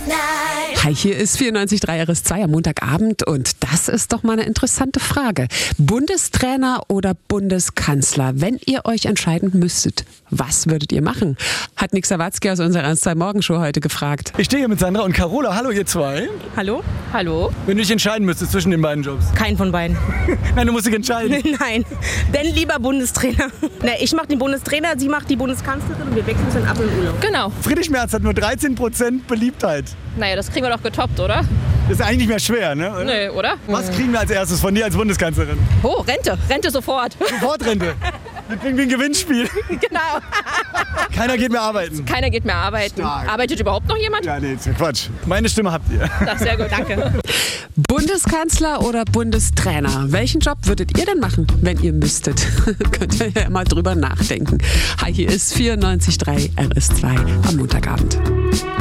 Hi, hier ist 94.3 RS2 am Montagabend und das ist doch mal eine interessante Frage. Bundestrainer oder Bundeskanzler? Wenn ihr euch entscheiden müsstet, was würdet ihr machen? Hat Nick Sawatzki aus unserer RS2 Morgenshow heute gefragt. Ich stehe hier mit Sandra und Carola. Hallo ihr zwei. Hallo? Hallo? Wenn du dich entscheiden müsstest zwischen den beiden Jobs. Keinen von beiden. Nein, du musst dich entscheiden. Nein, denn lieber Bundestrainer. Na, ich mache den Bundestrainer, sie macht die Bundeskanzlerin und wir wechseln uns dann ab im Urlaub. Genau. Friedrich Merz hat nur 13% Beliebtheit. Naja, das kriegen wir doch getoppt, oder? Das ist eigentlich nicht mehr schwer, ne? Nee, oder? Was kriegen wir als erstes von dir als Bundeskanzlerin? Oh, Rente. Rente sofort. Sofortrente. Wir kriegen wie ein Gewinnspiel. Genau. Keiner geht mehr arbeiten. Keiner geht mehr arbeiten. Stark. Arbeitet überhaupt noch jemand? Ja, nee, ist ja Quatsch. Meine Stimme habt ihr. Das ist sehr gut, danke. Bundeskanzler oder Bundestrainer? Welchen Job würdet ihr denn machen, wenn ihr müsstet? Könnt ihr ja mal drüber nachdenken. Hi, hier ist 94.3 RS2 am Montagabend.